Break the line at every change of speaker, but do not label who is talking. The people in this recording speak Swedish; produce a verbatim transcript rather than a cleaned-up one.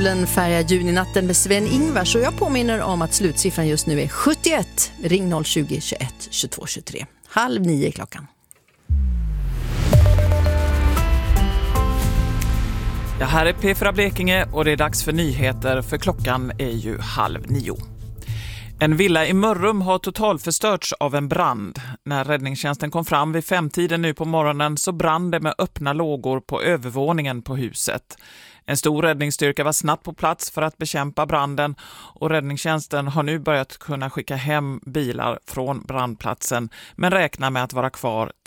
solen färgar juninatten med Sven-Ingvars och jag påminner om att slutsiffran just nu är sjuttioett. Ring noll tjugo, tjugoett, tjugotvå tjugotre. Halv nio klockan.
Ja, här är P fyra Blekinge och det är dags för nyheter för klockan är ju halv nio. En villa i Mörrum har totalförstörts av en brand. När räddningstjänsten kom fram vid femtiden nu på morgonen så brann det med öppna lågor på övervåningen på huset. En stor räddningsstyrka var snabbt på plats för att bekämpa branden och räddningstjänsten har nu börjat kunna skicka hem bilar från brandplatsen men räknar med att vara kvar